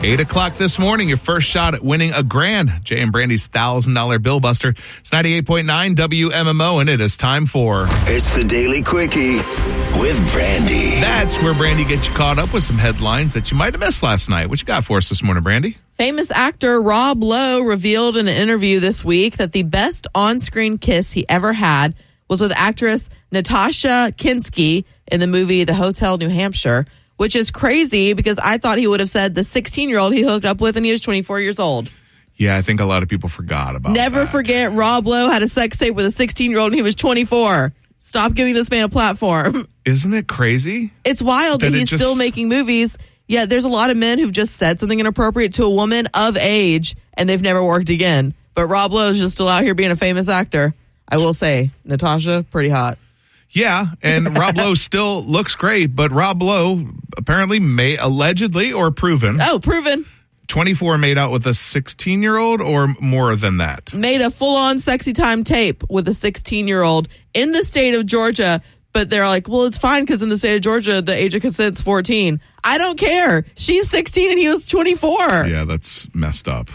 8 o'clock this morning, your first shot at winning a grand. Jay and Brandy's $1,000 Bill Buster. It's 98.9 WMMO, and it is time for... It's the Daily Quickie with Brandy. That's where Brandy gets you caught up with some headlines that you might have missed last night. What you got for us this morning, Brandy? Famous actor Rob Lowe revealed in an interview this week that the best on-screen kiss he ever had was with actress Natasha Kinski in the movie The Hotel New Hampshire, which is crazy because I thought he would have said the 16-year-old he hooked up with when he was 24 years old. Yeah, I think a lot of people forgot about Never that. forget Rob Lowe had a sex tape with a 16-year-old and he was 24. Stop giving this man a platform. Isn't it crazy? It's wild that he's still making movies. Yeah, there's a lot of men who've just said something inappropriate to a woman of age and they've never worked again. But Rob Lowe's just still out here being a famous actor. I will say, Natasha, pretty hot. Yeah, and Rob Lowe still looks great, but Rob Lowe apparently allegedly or proven. Oh, proven. 24 made out with a 16-year-old or more than that? Made a full-on sexy time tape with a 16-year-old in the state of Georgia, but they're like, well, it's fine because in the state of Georgia, the age of consent's 14. I don't care. She's 16 and he was 24. Yeah, that's messed up.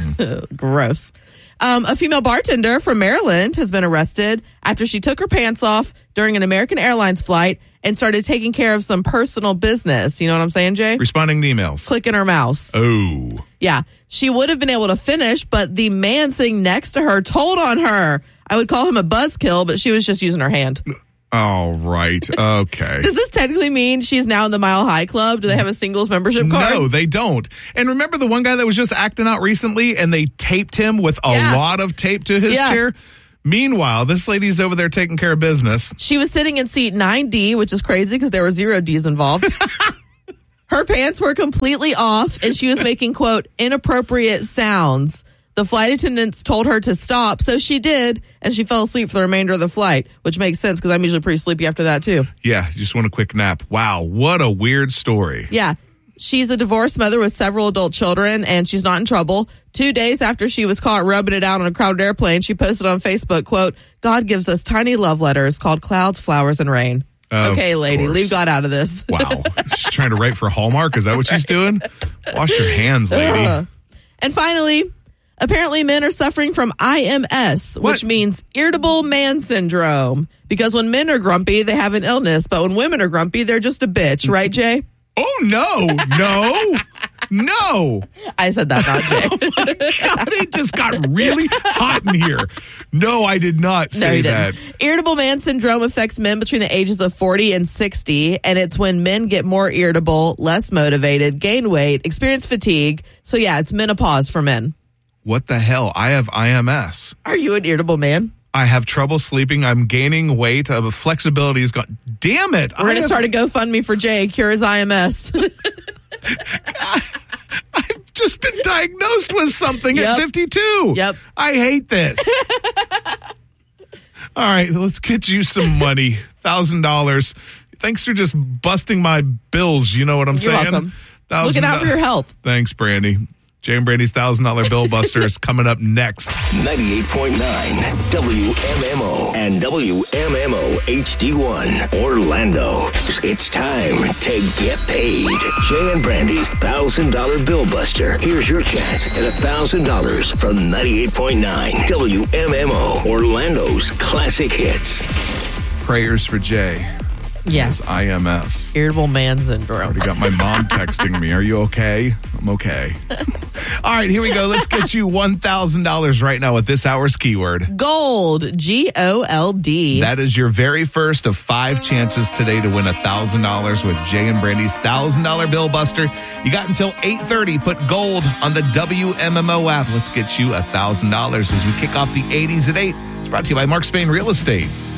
Gross. A female bartender from Maryland has been arrested after she took her pants off during an American Airlines flight and started taking care of some personal business. You know what I'm saying, Jay? Responding to emails. Clicking her mouse. Oh. Yeah. She would have been able to finish, but the man sitting next to her told on her. I would call him a buzzkill, but she was just using her hand. All right. Okay. Does this technically mean she's now in the Mile High Club? Do they have a singles membership card? No, they don't. And remember the one guy that was just acting out recently and they taped him with a lot of tape to his chair? Meanwhile, this lady's over there taking care of business. She was sitting in seat 9D, which is crazy because there were 0 Ds involved. Her pants were completely off and she was making, quote, inappropriate sounds. The flight attendants told her to stop, so she did, and she fell asleep for the remainder of the flight, which makes sense because I'm usually pretty sleepy after that, too. Yeah, you just want a quick nap. Wow, what a weird story. Yeah, she's a divorced mother with several adult children, and she's not in trouble. 2 days after she was caught rubbing it out on a crowded airplane, she posted on Facebook, quote, God gives us tiny love letters called clouds, flowers, and rain. Okay, lady, leave God out of this. Wow, she's trying to write for Hallmark? Is that what she's doing? Wash your hands, lady. And finally... apparently, men are suffering from IMS, which means irritable man syndrome. Because when men are grumpy, they have an illness. But when women are grumpy, they're just a bitch. Right, Jay? Oh, no. I said that, not Jay. God, it just got really hot in here. No, I did not say that. Irritable man syndrome affects men between the ages of 40 and 60. And it's when men get more irritable, less motivated, gain weight, experience fatigue. So, yeah, it's menopause for men. What the hell? I have IMS. Are you an irritable man? I have trouble sleeping. I'm gaining weight. Flexibility is gone. Damn it. We're going to start a GoFundMe for Jay. Cure his IMS. I've just been diagnosed with something at 52. Yep. I hate this. All right, let's get you some money. $1,000. Thanks for just busting my bills. You know what I'm saying? You're welcome. Looking out for your health. Thanks, Brandy. Jay and Brandy's $1,000 Bill Buster is coming up next. 98.9 WMMO and WMMO HD1 Orlando. It's time to get paid. Jay and Brandy's $1,000 Bill Buster. Here's your chance at $1,000 from 98.9 WMMO Orlando's classic hits. Prayers for Jay. Yes. IMS. Irritable man syndrome. Already got my mom texting me. Are you okay? I'm okay. All right, here we go. Let's get you $1,000 right now with this hour's keyword. Gold. GOLD. That is your very first of 5 chances today to win $1,000 with Jay and Brandy's $1,000 Bill Buster. You got until 8:30. Put gold on the WMMO app. Let's get you $1,000 as we kick off the 80s at 8. It's brought to you by Mark Spain Real Estate.